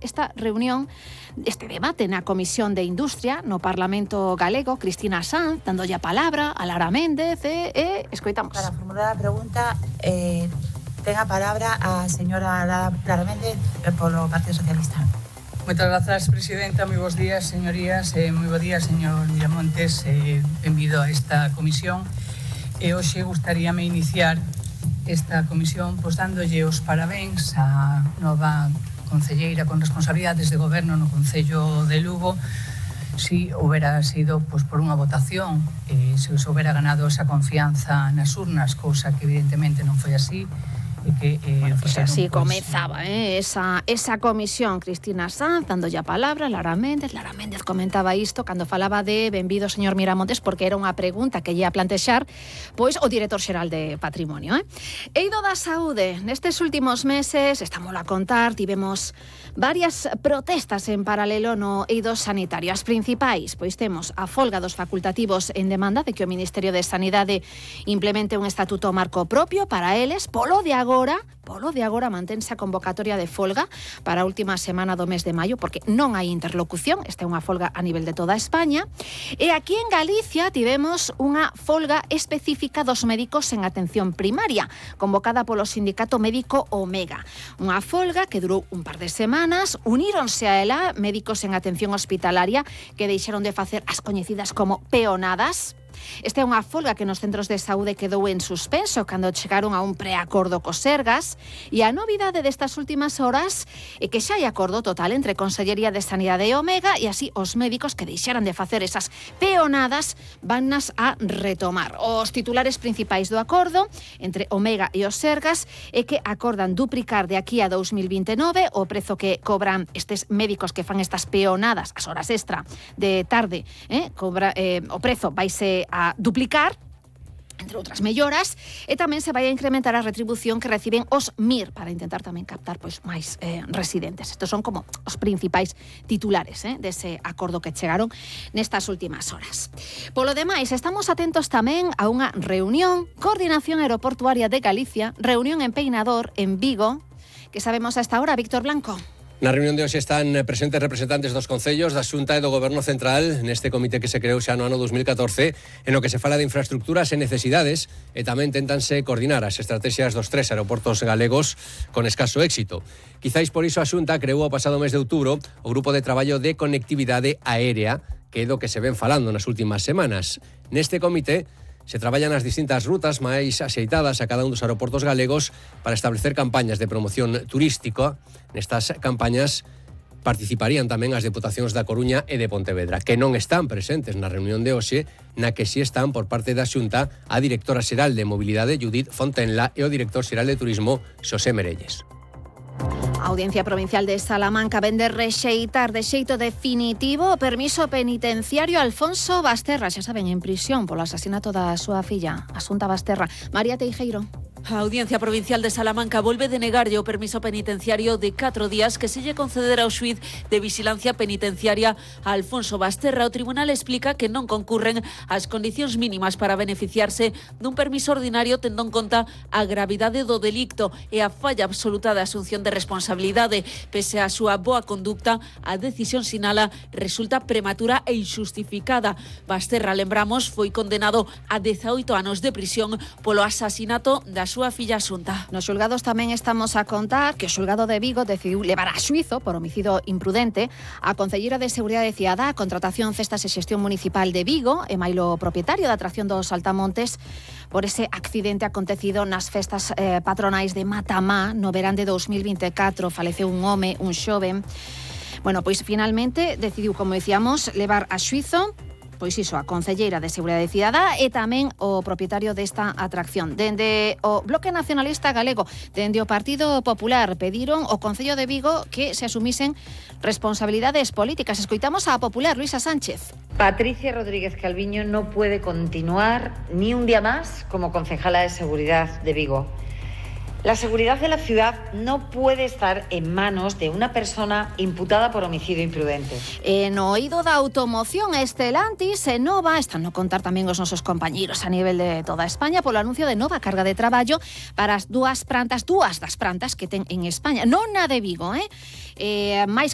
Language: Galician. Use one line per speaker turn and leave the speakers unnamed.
esta reunión, este debate na Comisión de Industria no Parlamento Galego. Cristina Sanz, dándolle a palabra a Lara Méndez, escoitamos.
Para formular a pregunta, ten a palabra a señora Lara Méndez polo Partido Socialista.
Moitas grazas, presidenta. Moi bons días, señorías. Moi bo día, señor Miramontes. Benvido a esta comisión. Hoxe gustaríame iniciar esta comisión dándolle os parabéns á nova concelleira con responsabilidades de goberno no Concello de Lugo. Si houbera sido por unha votación, se os houbera ganado esa confianza nas urnas, cousa que evidentemente non foi así.
Bueno, pues así comenzaba esa comisión. Cristina Sanz dándolle a palabra, Lara Méndez comentaba isto cando falaba de benvido señor Miramontes, porque era unha pregunta que lle a plantexar pois o director xeral de Patrimonio. Eido da saúde, nestes últimos meses, estámoslo a contar, tivemos varias protestas en paralelo no eido sanitario. As principais, pois temos a folga dos facultativos en demanda de que o Ministerio de Sanidade implemente un estatuto marco propio para eles. Polo de agora mantense a convocatoria de folga para a última semana do mes de maio, porque non hai interlocución. Esta é unha folga a nivel de toda España. E aquí en Galicia tivemos unha folga específica dos médicos en atención primaria, convocada polo sindicato médico Omega. Unha folga que durou un par de semanas. Uníronse a ela médicos en atención hospitalaria que deixaron de facer as coñecidas como peonadas. Esta é unha folga que nos centros de saúde quedou en suspenso cando chegaron a un preacordo co Sergas, e a novidade destas últimas horas é que xa hai acordo total entre Consellería de Sanidade e Omega, e así os médicos que deixaran de facer esas peonadas vannas a retomar. Os titulares principais do acordo entre Omega e os Sergas é que acordan duplicar de aquí a 2029 o prezo que cobran estes médicos que fan estas peonadas, as horas extra de tarde, o prezo vaise a duplicar, entre outras melloras, e tamén se vai a incrementar a retribución que reciben os MIR para intentar tamén captar máis residentes. Estos son como os principais titulares dese acordo que chegaron nestas últimas horas. Polo demais, estamos atentos tamén a unha reunión, Coordinación Aeroportuaria de Galicia, reunión en Peinador, en Vigo, que sabemos a esta hora, Víctor Blanco.
Na reunión de hoxe están presentes representantes dos concellos, da Xunta e do Goberno Central neste comité que se creou xa no ano 2014, en o que se fala de infraestructuras e necesidades, e tamén tentanse coordinar as estrategias dos 3 aeroportos galegos con escaso éxito. Quizáis por iso a Xunta creou o pasado mes de outubro o Grupo de Traballo de Conectividade Aérea, que é do que se ven falando nas últimas semanas. Neste comité se traballan as distintas rutas máis axeitadas a cada un dos aeroportos galegos para establecer campañas de promoción turística. Nestas campañas participarían tamén as deputacións da Coruña e de Pontevedra, que non están presentes na reunión de hoxe, na que si están por parte da Xunta a directora xeral de Mobilidade, Judith Fontenla, e o director xeral de Turismo, Xosé Merelles.
A Audiencia Provincial de Salamanca vende rexeitar de xeito definitivo o permiso penitenciario a Alfonso Basterra, xa saben, en prisión polo asasinato da súa filla, Asunta Basterra. María Teijeiro.
A Audiencia Provincial de Salamanca volve denegarlle o permiso penitenciario de 4 días que se lle concederá ao xuíz de vigilancia penitenciaria a Alfonso Basterra. O tribunal explica que non concurren as condicións mínimas para beneficiarse dun permiso ordinario, tendo en conta a gravidade do delicto e a falla absoluta da asunción de responsabilidade. Pese a súa boa conducta, a decisión sinala resulta prematura e injustificada. Basterra, lembramos, foi condenado a 18 anos de prisión polo asasinato da súa filla Asunta.
Nos xulgados tamén estamos a contar que o xulgado de Vigo decidiu levar a xuízo por homicidio imprudente a concelleira de Seguridade Cidadá, Contratación, Cestas e Xestión Municipal de Vigo, e mailo propietario da atracción dos Saltamontes, por ese accidente acontecido nas festas patronais de Matamá no verán de 2024. Faleceu un home, un xoven. Bueno, pois finalmente decidiu, como dicíamos, levar a xuízo pois iso, a concelleira de Seguridade Cidadá e tamén o propietario desta atracción. Dende o Bloque Nacionalista Galego, dende o Partido Popular, pediron ao Concello de Vigo que se asumisen responsabilidades políticas. Escoitamos a Popular, Luisa Sánchez.
Patricia Rodríguez Calviño no puede continuar ni un día más como concejala de Seguridad de Vigo. La seguridad de la ciudad no puede estar en manos de una persona imputada por homicidio imprudente.
No oído da automoción, Estelantis e Nova están no contar tamén os nosos compañeiros a nivel de toda España polo anuncio de nova carga de traballo para as dúas das plantas que ten en España, non na de Vigo, máis